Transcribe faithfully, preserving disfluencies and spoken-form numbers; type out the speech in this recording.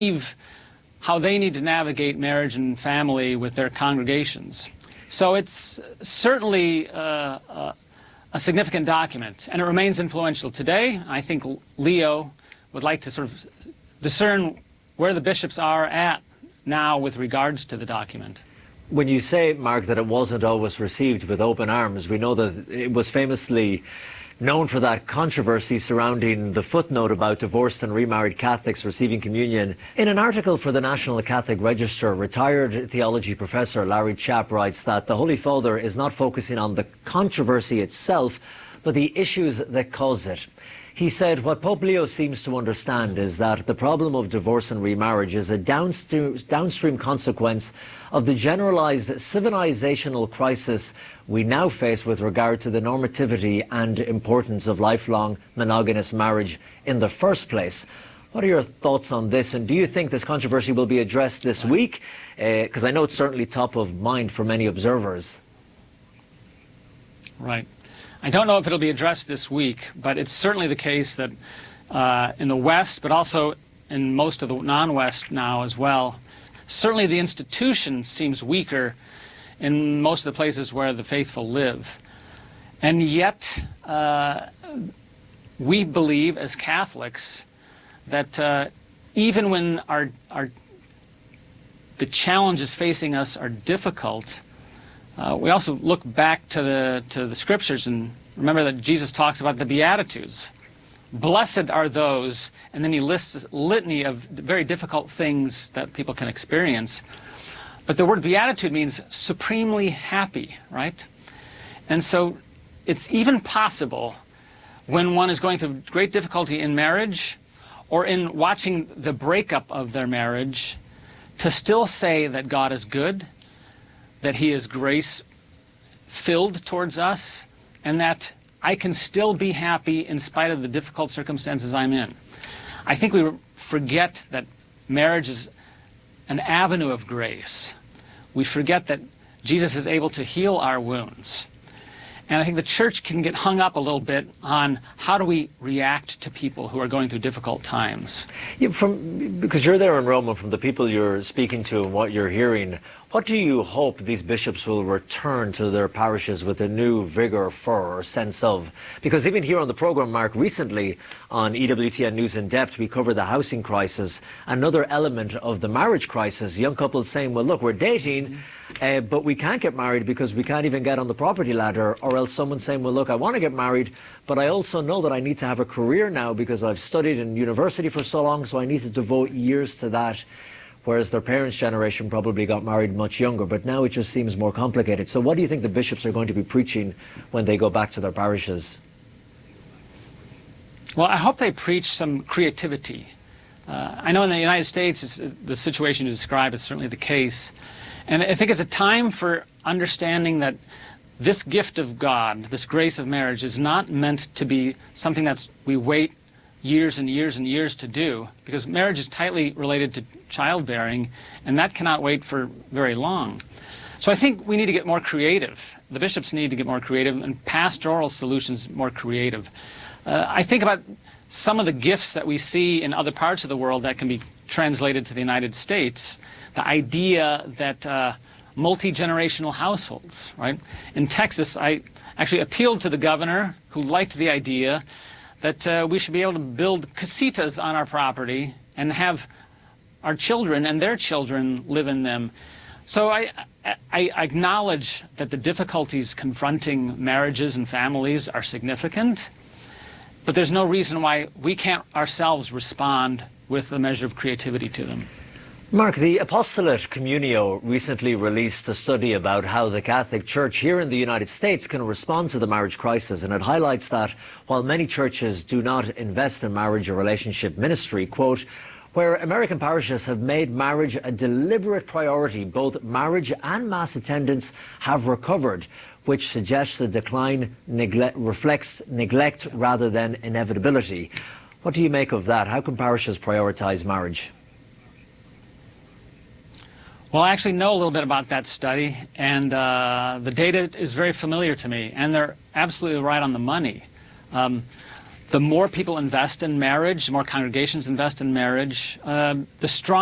how they need to navigate marriage and family with their congregations. So it's certainly uh, uh, a significant document, and it remains influential today. I think Leo would like to sort of discern where the bishops are at now with regards to the document. When you say, Mark, that it wasn't always received with open arms, we know that it was famously known for that controversy surrounding the footnote about divorced and remarried Catholics receiving communion. In an article for the National Catholic Register, retired theology professor Larry Chapp writes that the Holy Father is not focusing on the controversy itself, but the issues that cause it. He said what Pope Leo seems to understand is that the problem of divorce and remarriage is a downstream, downstream consequence of the generalized civilizational crisis we now face with regard to the normativity and importance of lifelong monogamous marriage in the first place. What are your thoughts on this, and do you think this controversy will be addressed this week? Because uh, I know it's certainly top of mind for many observers. Right. I don't know if it'll be addressed this week, but it's certainly the case that uh, in the West, but also in most of the non-West now as well, certainly the institution seems weaker in most of the places where the faithful live. And yet, uh, we believe as Catholics that uh, even when our, our, the challenges facing us are difficult, uh, we also look back to the, to the Scriptures and remember that Jesus talks about the Beatitudes. Blessed are those, and then he lists a litany of very difficult things that people can experience. But the word beatitude means supremely happy, right? And so it's even possible when one is going through great difficulty in marriage or in watching the breakup of their marriage to still say that God is good, that he is grace-filled towards us, and that I can still be happy in spite of the difficult circumstances I'm in. I think we forget that marriage is an avenue of grace. We forget that Jesus is able to heal our wounds. And I think the church can get hung up a little bit on how do we react to people who are going through difficult times. Yeah, from, because you're there in Rome, and from the people you're speaking to and what you're hearing, what do you hope these bishops will return to their parishes with a new vigor for or sense of? Because even here on the program, Mark, recently on E W T N News in Depth, we covered the housing crisis, another element of the marriage crisis. Young couples saying, well, look, we're dating, uh, but we can't get married because we can't even get on the property ladder. Or else someone saying, well, look, I want to get married, but I also know that I need to have a career now because I've studied in university for so long, so I need to devote years to that. Whereas their parents' generation probably got married much younger, but now it just seems more complicated. So what do you think the bishops are going to be preaching when they go back to their parishes? Well, I hope they preach some creativity. Uh, I know in the United States, it's, the situation you describe is certainly the case. And I think it's a time for understanding that this gift of God, this grace of marriage, is not meant to be something that we wait years and years and years to do, because marriage is tightly related to childbearing, and that cannot wait for very long. So I think we need to get more creative. The bishops need to get more creative, and pastoral solutions more creative. Uh, I think about some of the gifts that we see in other parts of the world that can be translated to the United States. The idea that uh, multi-generational households, right? In Texas, I actually appealed to the governor, who liked the idea that uh, we should be able to build casitas on our property and have our children and their children live in them. So I, I, I acknowledge that the difficulties confronting marriages and families are significant, but there's no reason why we can't ourselves respond with a measure of creativity to them. Mark, the Apostolate Communio recently released a study about how the Catholic Church here in the United States can respond to the marriage crisis, and it highlights that while many churches do not invest in marriage or relationship ministry, quote, where American parishes have made marriage a deliberate priority, both marriage and mass attendance have recovered, which suggests the decline neglect, reflects neglect rather than inevitability. What do you make of that? How can parishes prioritize marriage? Well, I actually know a little bit about that study, and uh, the data is very familiar to me, and they're absolutely right on the money. Um, the more people invest in marriage, the more congregations invest in marriage, uh, the stronger